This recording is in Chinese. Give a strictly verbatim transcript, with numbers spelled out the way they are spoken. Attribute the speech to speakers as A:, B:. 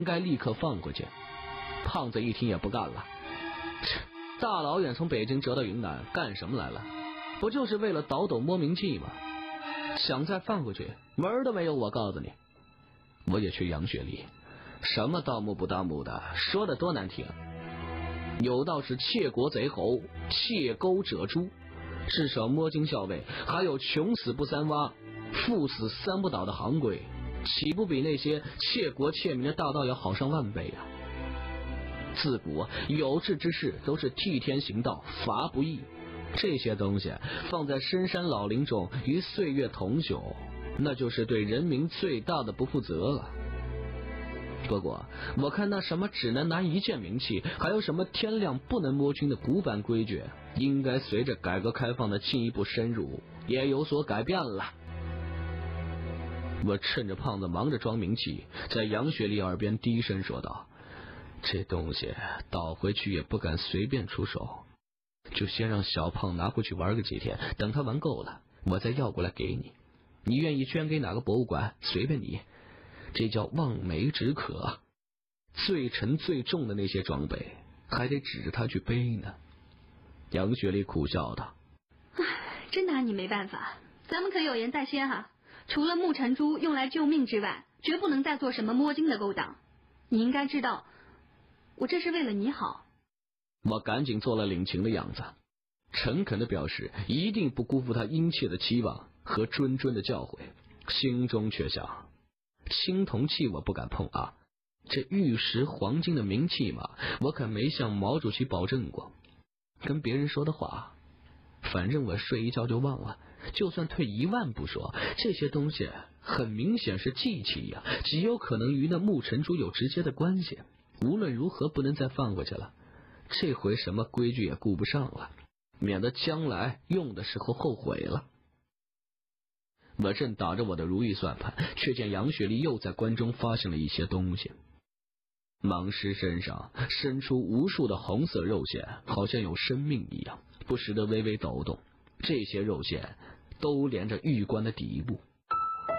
A: 应该立刻放回去。胖子一听也不干了，大老远从北京折到云南干什么来了？不就是为了倒斗摸名器吗？想再放回去门儿都没有，我告诉你。我也去杨雪梨，什么盗墓不盗墓的，说的多难听。有道是窃国贼猴，窃钩者诛，至少摸金校尉，还有穷死不三挖，富死三不倒的行规，岂不比那些窃国窃民的大盗要好上万倍啊？自古有志之士都是替天行道，伐不义，这些东西放在深山老林中与岁月同朽，那就是对人民最大的不负责了。不过我看那什么只能拿一件名器，还有什么天亮不能摸军的古板规矩，应该随着改革开放的进一步深入也有所改变了。我趁着胖子忙着装名器，在杨雪莉耳边低声说道，这东西倒回去也不敢随便出手，就先让小胖拿回去玩个几天，等他玩够了我再要过来给你，你愿意捐给哪个博物馆随便你，这叫望梅止渴。最沉最重的那些装备还得指着他去背呢。杨雪莉苦笑道，
B: 唉，真拿你没办法，咱们可有言在先哈，除了木尘珠用来救命之外，绝不能再做什么摸金的勾当。你应该知道，我这是为了你好。
A: 我赶紧做了领情的样子，诚恳地表示一定不辜负他殷切的期望和谆谆的教诲，心中却想，青铜器我不敢碰啊，这玉石黄金的名器嘛，我可没向毛主席保证过。跟别人说的话，反正我睡一觉就忘了，就算退一万步说，这些东西很明显是祭器呀，极有可能与那木尘珠有直接的关系。无论如何不能再放回去了，这回什么规矩也顾不上了，免得将来用的时候后悔了。我正打着我的如意算盘，却见杨雪莉又在关中发现了一些东西。盲师身上伸出无数的红色肉线，好像有生命一样，不时地微微抖动。这些肉线都连着玉棺的底部，